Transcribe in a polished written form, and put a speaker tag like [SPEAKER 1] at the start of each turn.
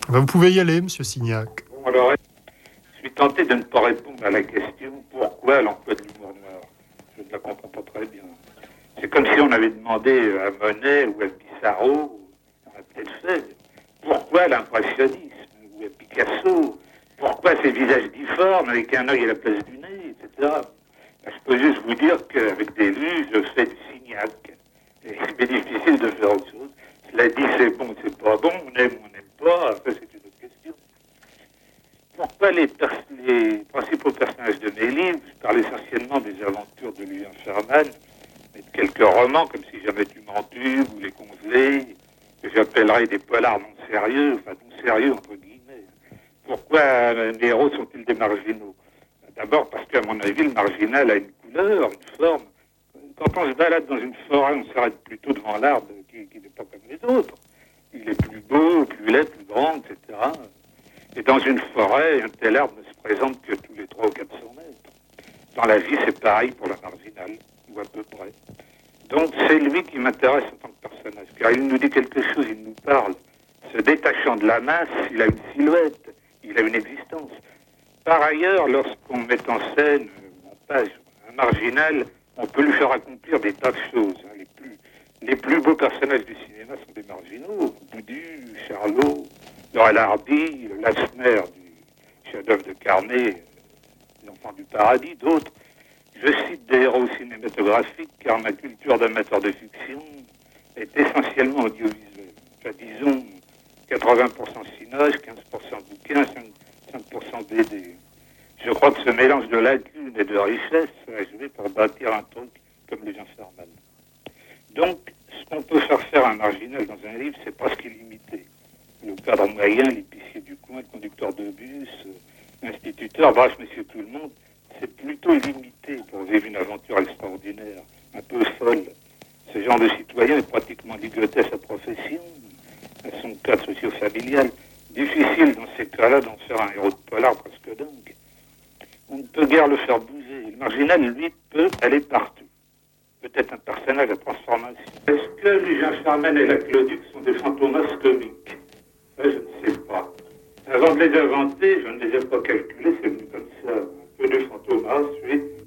[SPEAKER 1] Vous pouvez y aller, Monsieur Signac.
[SPEAKER 2] Bon, alors, je suis tenté de ne pas répondre à la question pourquoi l'emploi de l'humour noir. Je ne la comprends pas très bien. C'est comme si on avait demandé à Monet ou à Pissarro, à Telfel, pourquoi l'impressionnisme, ou à Picasso, pourquoi ces visages difformes avec un œil à la place du nez, etc. Ben, je peux juste vous dire qu'avec des lus, je fais du Signac. Et c'est difficile de faire autre chose. Cela dit, c'est bon, c'est pas bon, on aime ou on n'aime pas, après c'est une autre question. Pourquoi les principaux personnages de mes livres, je parle essentiellement des aventures de Lucien Sherman, et de quelques romans comme Si jamais tu m'entubes ou Les Congelés, que j'appellerais des polars non sérieux, enfin non sérieux entre guillemets. Pourquoi les héros sont-ils des marginaux? D'abord parce qu'à mon avis, le marginal a une couleur, une forme. Quand on se balade dans une forêt, on s'arrête plutôt devant l'arbre qui n'est pas comme les autres. Il est plus beau, plus laid, plus grand, etc. Et dans une forêt, un tel arbre ne se présente que tous les 300 ou 400 mètres. Dans la vie, c'est pareil pour la marginale, ou à peu près. Donc c'est lui qui m'intéresse en tant que personnage, car il nous dit quelque chose, il nous parle. Se détachant de la masse, il a une silhouette, il a une existence. Par ailleurs, lorsqu'on met en scène, en page, un marginal, on peut lui faire accomplir des tas de choses. Les plus beaux personnages du cinéma sont des marginaux. Boudu, Charlot, Laurel Hardy, le Lassner du chef-d'œuvre de Carnet, L'Enfant du Paradis, d'autres. Je cite des héros cinématographiques car ma culture d'amateur de fiction est essentiellement audiovisuelle. Enfin, disons 80% cinéma, 15% bouquins, 5% BD. Je crois que ce mélange de lacunes et de richesse serait joué pour bâtir un truc comme les gens Sherman. Donc, ce qu'on peut faire à un marginal dans un livre, c'est presque illimité. Le cadre moyen, l'épicier du coin, le conducteur de bus, l'instituteur, bref, monsieur tout le monde, c'est plutôt illimité pour vivre une aventure extraordinaire, un peu folle. Ce genre de citoyen est pratiquement ligoté à sa profession, à son cadre socio-familial. Difficile dans ces cas-là d'en faire un héros de polar presque dingue. On ne peut guère le faire bouger. Le marginal, lui, peut aller partout. Peut-être un personnage à transformation. Est-ce que Lucien Sherman et la Clauduc sont des fantomas comiques? Ça, je ne sais pas. Avant de les inventer, je ne les ai pas calculés, c'est venu comme ça. Un peu de fantomas, ensuite